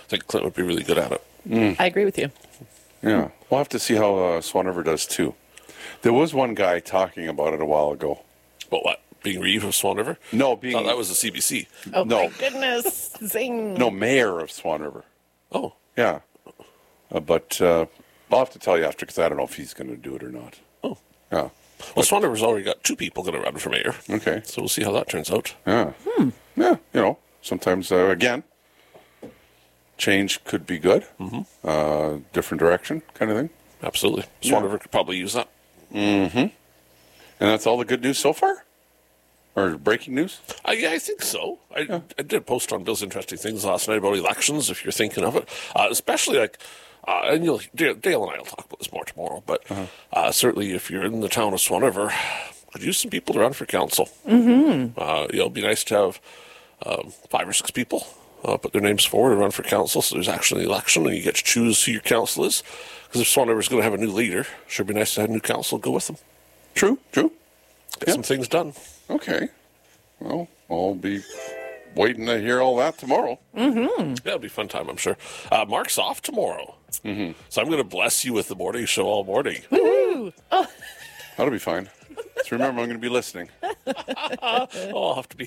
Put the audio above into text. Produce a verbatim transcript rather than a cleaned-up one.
think Clint would be really good at it. Mm. I agree with you. Yeah. We'll have to see how uh, Swan River does, too. There was one guy talking about it a while ago. But what? Being Reeve of Swan River? No, being... Oh, that was the C B C. Oh, no. my goodness. Zing. No, mayor of Swan River. Oh. Yeah. Uh, but uh, I'll have to tell you after, because I don't know if he's going to do it or not. Oh. Yeah. Well, but, Swan River's already got two people going to run for mayor. Okay. So we'll see how that turns out. Yeah. Hmm. Yeah, you know, sometimes, uh, again, change could be good. Mm-hmm. Uh, different direction kind of thing. Absolutely. Swan Yeah. River could probably use that. Mm-hmm. And that's all the good news so far? Or breaking news? Uh, yeah, I think so. I, Yeah. I did post on Bill's Interesting Things last night about elections, if you're thinking of it. Uh, especially, like, uh, and you'll, Dale, Dale and I will talk about this more tomorrow, but Uh-huh. uh, certainly if you're in the town of Swan River, could use some people to run for council. Mm-hmm. Uh, you know, it'd be nice to have um, five or six people uh, put their names forward and run for council, so there's actually an election and you get to choose who your council is. Because if Swan River is going to have a new leader, sure be nice to have a new council go with them. True, true. Get Yeah. some things done. Okay. Well, I'll be waiting to hear all that tomorrow. Mm-hmm. Yeah, it'll be a fun time, I'm sure. Uh, Mark's off tomorrow. Mm-hmm. So I'm going to bless you with the morning show all morning. Woo! Oh. That'll be fine. Just remember, I'm going to be listening. Oh, I'll have to be